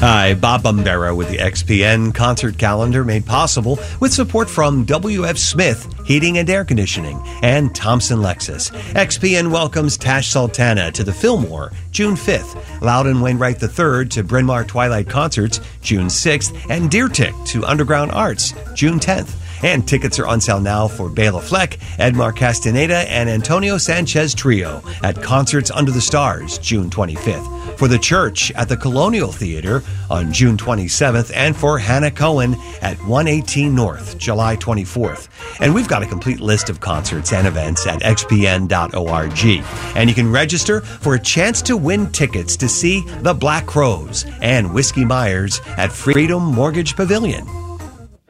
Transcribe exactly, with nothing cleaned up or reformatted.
Hi, Bob Bombera with the X P N concert calendar, made possible with support from W F Smith Heating and Air Conditioning and Thompson Lexus. X P N welcomes Tash Sultana to the Fillmore June fifth, Loudon Wainwright the third to Bryn Mawr Twilight Concerts June sixth, and Deer Tick to Underground Arts June tenth. And tickets are on sale now for Bela Fleck, Edmar Castaneda, and Antonio Sanchez Trio at Concerts Under the Stars June twenty-fifth. For The Church at the Colonial Theater on June twenty-seventh, and for Hannah Cohen at one eighteen North, July twenty-fourth. And we've got a complete list of concerts and events at x p n dot org. And you can register for a chance to win tickets to see the Black Crowes and Whiskey Myers at Freedom Mortgage Pavilion.